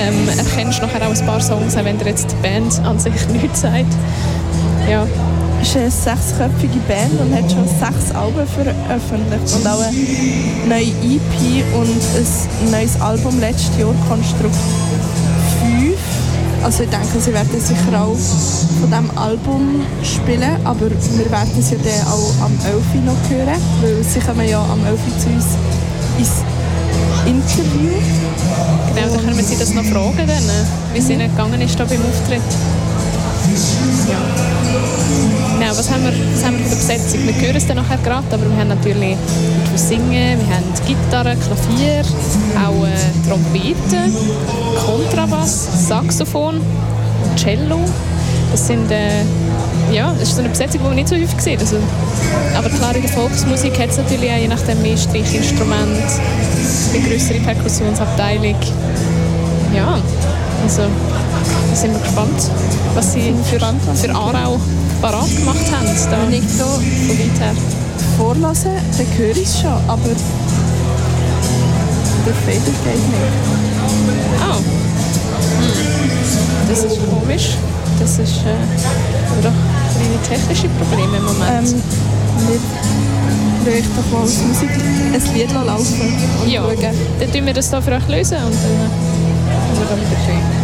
erkennst du nachher auch ein paar Songs, auch wenn dir jetzt die Band an sich nichts sagt. Ja. Es ist eine 6-köpfige Band und hat schon 6 Alben veröffentlicht und auch eine neue EP und ein neues Album letztes Jahr, Konstrukt 5. Also ich denke, sie werden sicher auch von diesem Album spielen, aber wir werden es ja dann auch am 11. noch hören, weil sie kommen ja am 11. zu uns ins Interview. Genau, dann können wir sie das noch fragen, dann, wie es ihnen gegangen ist da beim Auftritt. Ja. Genau, was haben wir von der Besetzung? Wir hören es dann nachher gerade, aber wir haben natürlich etwas Singen, wir haben Gitarre, Klavier, auch Trompete, Kontrabass, Saxophon, Cello. Das sind das ist so eine Besetzung, die man nicht so häufig sieht. Also, aber klar, in der Volksmusik hat es natürlich auch je nachdem mehr Streichinstrumente, eine größere Perkussionsabteilung. Ja, also da sind wir gespannt, was sie für Aarau parat gemacht haben. Da wenn ich so von weit her vorlasse, dann höre ich es schon, aber der Fader geht nicht. Oh. Das ist komisch. Das ist doch kleine technische Probleme im Moment. Wir lassen doch mal als Musik ein Lied laufen und ja, schauen. dann tun wir das hier für euch lösen und dann wieder schön.